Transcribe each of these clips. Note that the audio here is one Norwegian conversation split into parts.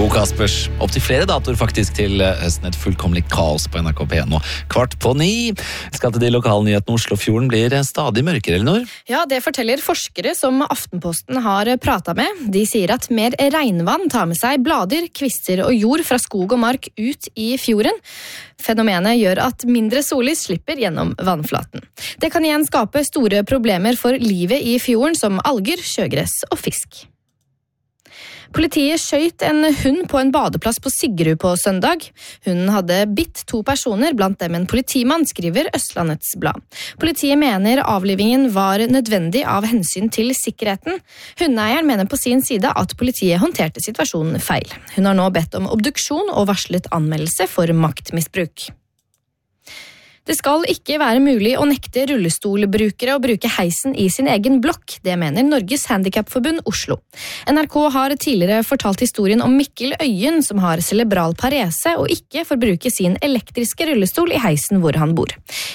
God Kaspers. Opp til flere datoer faktisk til høsten et fullkomlig kaos på NRK P1 nå. 8:15. Skal til de lokale nyhetene. Oslofjorden blir stadig mørkere, Elinor. Ja, det forteller forskere som Aftenposten har pratet med. De sier at mer regnvann tar med seg blader, kvister og jord fra skog og mark ut i fjorden. Fenomenet gjør at mindre sollys slipper gjennom vannflaten. Det kan igjen skape store problemer for livet i fjorden, som alger, sjøgress og fisk. Politiet skjøt en hund på en badeplass på Sigrud på søndag. Hunden hadde bitt 2 personer, blant dem en politimann, skriver Østlandets Blad. Politiet mener avlivingen var nødvendig av hensyn til sikkerheten. Hundeeieren mener på sin side at politiet håndterte situasjonen feil. Hun har nå bedt om obduksjon og varslet anmeldelse for maktmisbruk. Det skal ikke være mulig å nekte rullestolbrukere å bruke heisen i sin egen blokk, det mener Norges Handicapforbund Oslo. NRK har tidligere fortalt historien om Mikkel Øyen, som har cerebral parese og ikke får bruke sin elektriske rullestol i heisen hvor han bor.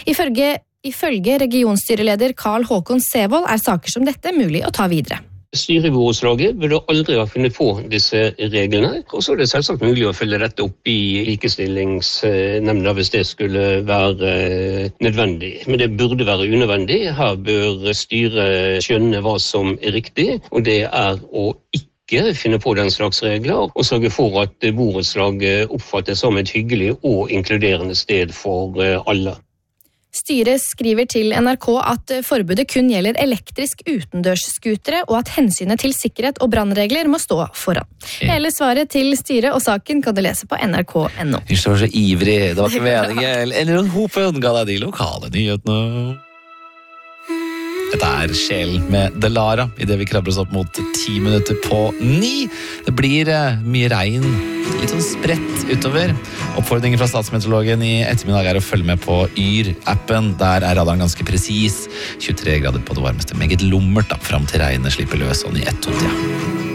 Ifølge regionstyreleder Karl Håkon Sevold er saker som dette mulig å ta videre. Styret i borettslaget burde aldri ha funnet på disse reglene, og så er det selvsagt mulig å følge dette opp i likestillingsnemnda hvis det skulle være nødvendig. Men det burde være unødvendig. Her bør styret skjønne hva som er riktig, og det er å ikke finne på den slags regler, og sørge for at borettslaget oppfattes som et hyggelig og inkluderende sted for alle. Styret skriver til NRK at forbudet kun gjelder elektrisk utendørsskutere, og at hensynet til sikkerhet og brannregler må stå foran. Hele svaret til styret og saken kan du lese på nrk.no. Du står så ivrig, det var ikke meningen. Eller en hopen ga deg de lokale nyhetene. Dette er Sjelen med Delara, i det vi krabber oss opp mot 10 minutter på 9. Det blir mye regn, litt sånn spredt utover. Oppfordringen fra statsmeteorologen i ettermiddag er å følge med på Yr-appen. Der er radaren ganske presis. 23 grader på det varmeste, meget lummert da, frem til regnet slipper løs sånn i 1-2-tida.